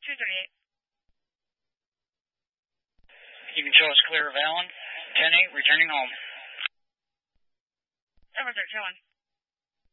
238. You can show us clear of Allen. 10-8, returning home. Over there, showing.